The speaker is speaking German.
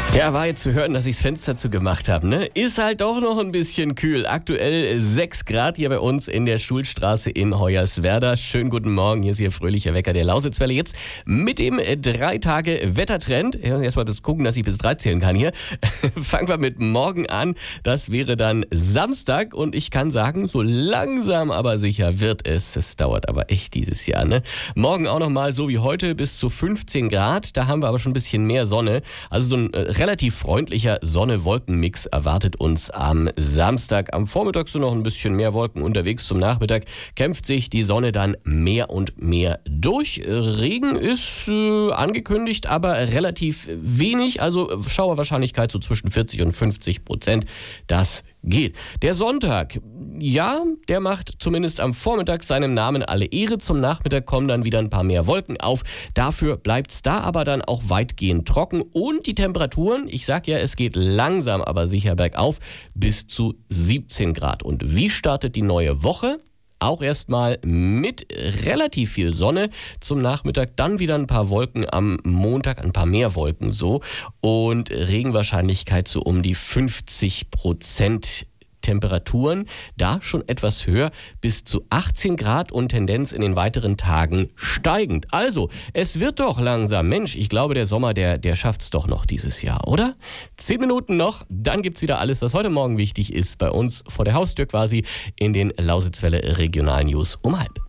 Ja, war jetzt zu hören, dass ich das Fenster zugemacht habe, ne? Ist halt doch noch ein bisschen kühl. Aktuell 6 Grad hier bei uns in der Schulstraße in Hoyerswerda. Schönen guten Morgen, hier ist Ihr fröhlicher Wecker der Lausitzwelle. Jetzt mit dem 3-Tage-Wettertrend. Erstmal das gucken, dass ich bis 3 zählen kann hier. Fangen wir mit morgen an. Das wäre dann Samstag und ich kann sagen, so langsam aber sicher wird es. Es dauert aber echt dieses Jahr, ne? Morgen auch nochmal so wie heute bis zu 15 Grad. Da haben wir aber schon ein bisschen mehr Sonne. Also so ein relativ freundlicher Sonne-Wolken-Mix erwartet uns am Samstag. Am Vormittag sind noch ein bisschen mehr Wolken unterwegs. Zum Nachmittag kämpft sich die Sonne dann mehr und mehr durch. Regen ist angekündigt, aber relativ wenig. Also Schauerwahrscheinlichkeit so zwischen 40 und 50%. Das geht. Der Sonntag, ja, der macht zumindest am Vormittag seinem Namen alle Ehre. Zum Nachmittag kommen dann wieder ein paar mehr Wolken auf. Dafür bleibt's da aber dann auch weitgehend trocken. Und die Temperaturen, ich sag ja, es geht langsam aber sicher bergauf, bis zu 17 Grad. Und wie startet die neue Woche? Auch erstmal mit relativ viel Sonne. Zum Nachmittag dann wieder ein paar Wolken, am Montag ein paar mehr Wolken so. Und Regenwahrscheinlichkeit so um die 50%. Temperaturen da schon etwas höher, bis zu 18 Grad und Tendenz in den weiteren Tagen steigend. Also, es wird doch langsam. Mensch, ich glaube, der Sommer, der schafft's doch noch dieses Jahr, oder? 10 Minuten noch, dann gibt's wieder alles, was heute Morgen wichtig ist, bei uns vor der Haustür quasi in den Lausitzwelle Regional News um 12:30.